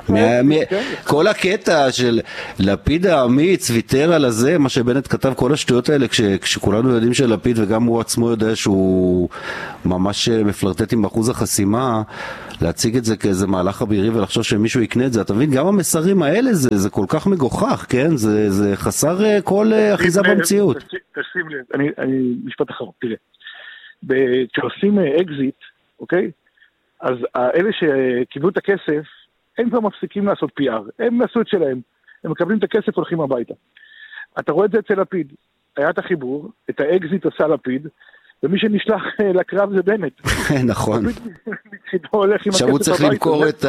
כל הקטע של לפיד האמיץ ויתר על הזה, מה שבנט כתב, כל השטויות האלה, כשכולנו יודעים שלפיד וגם הוא עצמו יודע שהוא ממש מפלרטט עם אחוז החסימה, להציג את זה כאיזה מהלך אבירי ולחשוב שמישהו יקנה את זה. אתה מבין, גם המסרים האלה זה כל כך מגוחך, כן? זה חסר כל אחיזה במציאות. תשים לי, אני משפט אחרון, תראה. כשעושים אקזיט, אוקיי? אז אלה שקיבלו את הכסף, הם כבר מפסיקים לעשות PR, הם עשו את שלהם, הם מקבלים את הכסף והולכים הביתה. אתה רואה את זה אצל לפיד, היה את החיבור, את האקזיט עשה לפיד, ומי שנשלח לקרב זה בנט. נכון. עכשיו הוא צריך למכור את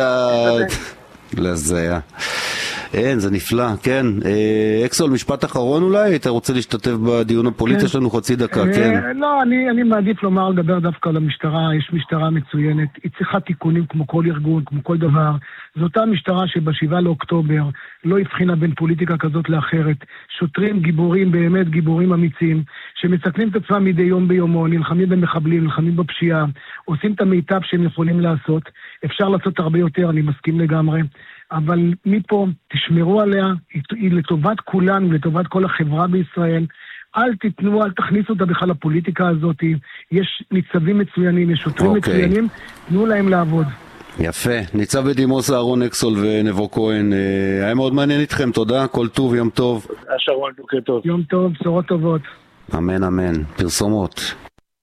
לזיה. אין, זה נפלא, כן. אקסול, משפט אחרון אולי? אתה רוצה להשתתף בדיון הפוליטי? יש לנו חצי דקה, כן. לא, אני מעדיף לדבר דווקא על המשטרה. יש משטרה מצוינת, היא צריכה תיקונים כמו כל ארגון, כמו כל דבר. זו אותה משטרה שב7 לאוקטובר לא הבחינה בין פוליטיקה כזאת לאחרת. שוטרים גיבורים, באמת גיבורים אמיצים, שמסכנים את עצמם מדי יום ביומו, נלחמים במחבלים, נלחמים בפשיעה, עושים את המיטב שהם יכולים לעשות. אפשר לעשות הרבה יותר, אני מסכים לגמרי. אבל מפה תשמרו עליה, היא לטובת כולנו, לטובת כל החברה בישראל. אל תכניסו אותה בכלל לפוליטיקה הזאת. יש ניצבים מצוינים, יש שוטרים מצוינים, תנו להם לעבוד. יפה. ניצב בדימוס אהרון אקסול ונבו כהן, היה מאוד מעניין איתכם, תודה, כל טוב, יום טוב. שרון, בוקר טוב. יום טוב, בשורות טובות. אמן, אמן. פרסומות.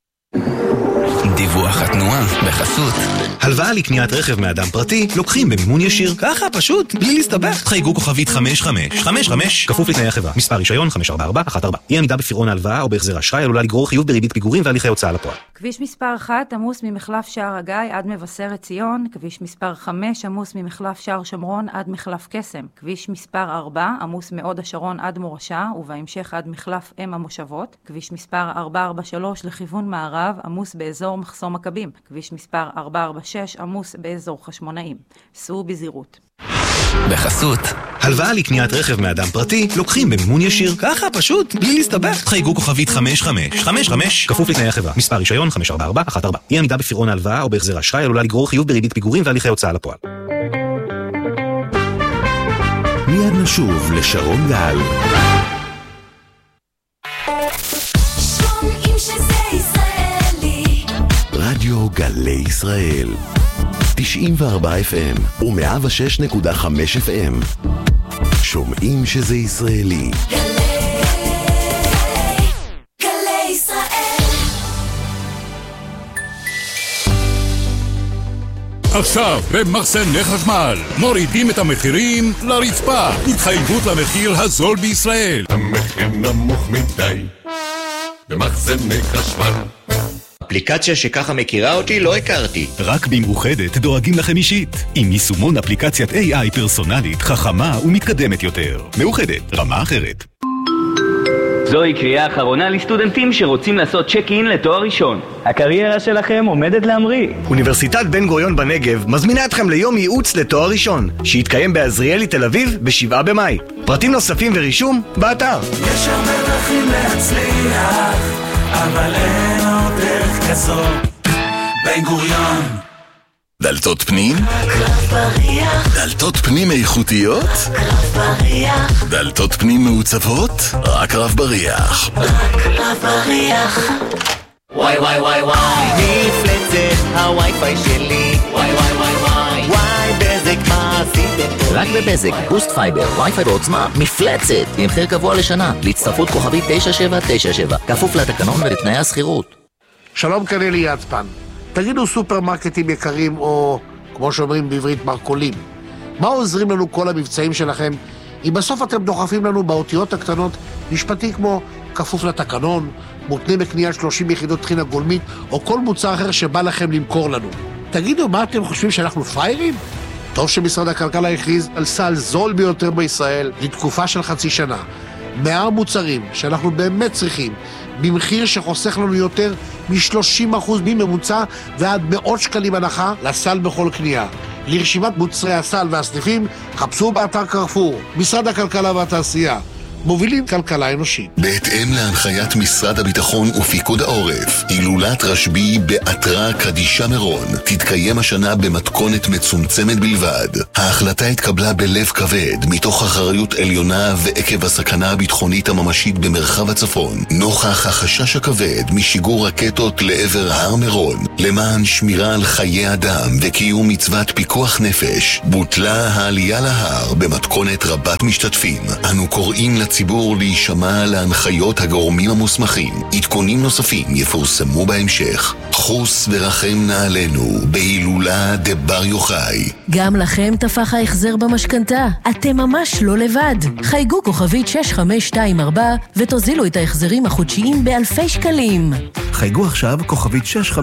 דיווח התנועה בחסות. הלוואה לקניית רכב מאדם פרטי לוקחים במימון ישיר. ככה פשוט, בלי להסתבך. חייגו כוכבית 5555 כפוף לתנאי החברה. מספר רישיון 54414. אי עמידה בפירעון ההלוואה או בהחזר אשראי עלולה לגרור חיוב בריבית פיגורים והליכי הוצאה לפועל. כביש מספר 1 עמוס ממחלף שער הגיא עד מבשרת ציון. כביש מספר 5 עמוס ממחלף שער שומרון עד מחלף קסם. כביש מספר 4 עמוס מעוד השרון עד מורשה ובהמשך עד מחלף אם המושבות. כביש מספר 443 לכיוון מערב עמוס באזור מחסום מכבים. כביש מספר 446 עמוס באזור חשמונאים. סעו בזהירות. בחסות. הלוואה לקניית רכב מאדם פרטי לוקחים במימון ישיר. ככה פשוט, בלי להסתבך. חייגו כוכבית 5555 כפוף לתנאי החברה. מספר רישיון 54414. אי עמידה בפירעון ההלוואה או בהחזר אשראי עלולה לגרור חיוב בריבית פיגורים והליכי הוצאה לפועל. מיד נשוב לשרון גל. רדיו גלי ישראל 94 FM ו106.5 FM. שומעים שזה ישראלי. גלי ישראל. עכשיו במחסני חשמל מורידים את המחירים לרצפה. התחייבות למחיר הזול בישראל. המחיר נמוך מדי במחסני חשמל. אפליקציה שככה מכירה אותי לא הכרתי. רק במאוחדת דואגים לכם אישית. עם יישומון אפליקציית AI פרסונלית, חכמה ומתקדמת יותר. מאוחדת, רמה אחרת. זוהי קריאה אחרונה לסטודנטים שרוצים לעשות צ'ק-אין לתואר ראשון. הקריירה שלכם עומדת להמריא. אוניברסיטת בן גוריון בנגב מזמינה אתכם ליום ייעוץ לתואר ראשון, שיתקיים בעזריאלי תל אביב ב7 במאי. פרטים נוספים ורישום באתר. יש הרבה דרכים להצליח, אבל אין עוד דרך כזו. בן גוריון. דלתות פנים? קרב בריח. דלתות פנים איכותיות? קרב בריח. דלתות פנים מעוצבות? רק רב בריח. רק רב בריח. וואי וואי וואי וואי מפלצת הווי-פיי שלי. וואי וואי וואי וואי וואי בזק מה עשיתם? רק בבזק, בוסט פייבר, וי-פיי בעוצמה, מפלצת עם מחיר קבוע לשנה, להצטרפות כוכבית 9797, כפוף לתקנון ולתנאי הסחירות. שלום, כאן אלי יצפן. תגידו סופרמרקטים יקרים או, כמו שאומרים בעברית, מרקולים. מה עוזרים לנו כל המבצעים שלכם אם בסוף אתם דוחפים לנו באותיות הקטנות משפטי כמו כפוף לתקנון, מותנה בקניית 30 יחידות טחינה גולמית או כל מוצר אחר שבא לכם למכור לנו? תגידו, מה אתם חושבים שאנחנו פריירים? טוב שמשרד הכלכלה הכריז על סל זול ביותר בישראל לתקופה של חצי שנה. 100 מוצרים שאנחנו באמת צריכים, במחיר שחוסך לנו יותר מ-30% מממוצע ועד מאות שקלים הנחה לסל בכל קנייה. לרשימת מוצרי הסל והסניפים, חפשו באתר קרפור, משרד הכלכלה והתעשייה. מובילים כלכלה אנושית. בהתאם להנחיית משרד הביטחון ופיקוד העורף, הילולת רשב"י בעטרה קדישה מירון תתקיים השנה במתכונת מצומצמת בלבד. ההחלטה התקבלה בלב כבד מתוך אחריות עליונה ועקב הסכנה הביטחונית הממשית במרחב הצפון, נוכח החשש הכבד משיגור רקטות לעבר הר מירון. למען שמירה על חיי אדם וקיום מצוות פיקוח נפש, בוטלה העלייה להר במתכונת רבת משתתפים. אנו קוראים לציבור להישמע להנחיות הגורמים המוסמכים. עדכונים נוספים יפורסמו בהמשך. חוס ורחם נעלינו בהילולה דבר יוחאי. גם לכם תפח ההחזר במשכנתה. אתם ממש לא לבד. חייגו כוכבית 6524 ותוזילו את ההחזרים החודשיים באלפי שקלים. חייגו עכשיו כוכבית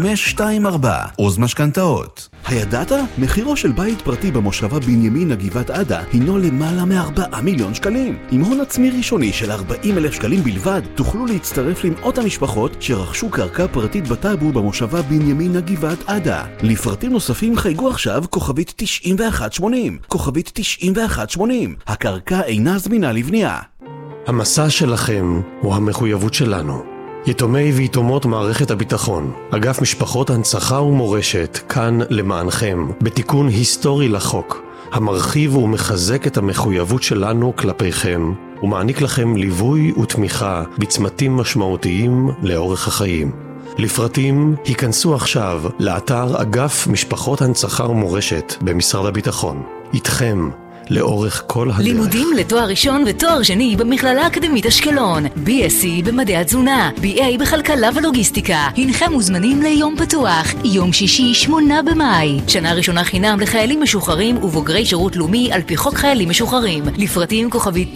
6524 עוז משכנתאות. הידעת? מחירו של בית פרטי במושבה בנימין הגבעת עדה הינו למעלה מ4 מיליון שקלים. עם הון עצמי ראשוני של 40,000 שקלים בלבד, תוכלו להצטרף למאות המשפחות שרכשו קרקע פרטית בטאבו במושבה בנימין הגבעת עדה. לפרטים נוספים חייגו עכשיו כוכבית 9180. כוכבית 9180. הקרקע אינה זמינה לבנייה. המסע שלכם הוא המחויבות שלנו. יתומי ויתומות מערכת הביטחון, אגף משפחות הנצחה ומורשת, כאן למענכם, בתיקון היסטורי לחוק, המרחיב ומחזק את המחויבות שלנו כלפיכם, ומעניק לכם ליווי ותמיכה בצמתים משמעותיים לאורך החיים. לפרטים, היכנסו עכשיו לאתר אגף משפחות הנצחה ומורשת במשרד הביטחון. איתכם, לאורך כל הדרך. לימודים לתואר ראשון ותואר שני במכללה האקדמית אשקלון. BSc במדעי התזונה, BA בכלכלה ולוגיסטיקה. הנכם מוזמנים ליום פתוח, יום שישי 8 במאי. שנה ראשונה חינם לחיילים משוחררים ובוגרי שירות לאומי על פי חוק חיילים משוחררים. לפרטים כוכבית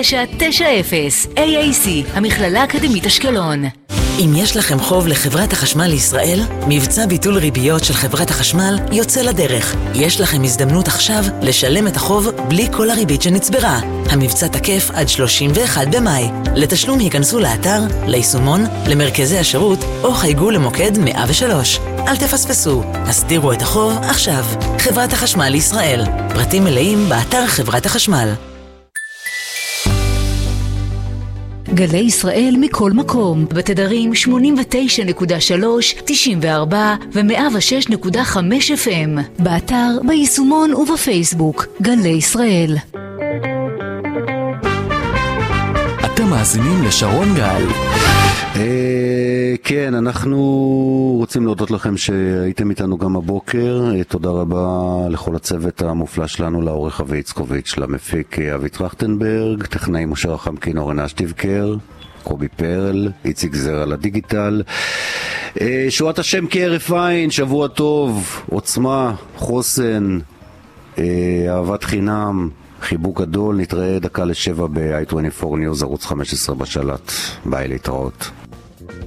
9990. AAC, המכללה האקדמית אשקלון. אם יש לכם חוב לחברת החשמל לישראל, מבצע ביטול ריביות של חברת החשמל יוצא לדרך. יש לכם הזדמנות עכשיו לשלם את החוב בלי כל הריבית שנצברה. המבצע תקף עד 31 במאי. לתשלום היכנסו לאתר, ליישומון, למרכזי השירות או חייגו למוקד 103. אל תפספסו, הסדירו את החוב עכשיו. חברת החשמל לישראל. פרטים מלאים באתר חברת החשמל. גלי ישראל מכל מקום, בתדרים 89.3, 94 ו-106.5 FM, באתר, ביישומון ובפייסבוק, גלי ישראל. אתם מאזינים לשרון גל. כן, אנחנו רוצים להודות לכם שהייתם איתנו גם הבוקר. תודה רבה לכל הצוות המופלא שלנו, לעורך אבי יצקוביץ', למפיק אבי טרכטנברג, טכנאי משה רחמקין, אורן אשטיבקר, קובי פרל, איציק זרע לדיגיטל. שועת השם כערף עין, שבוע טוב, עוצמה, חוסן, אהבת חינם, חיבוק גדול. נתראה 6:50 ב-i24 News, ערוץ 15 בשלט. ביי, להתראות.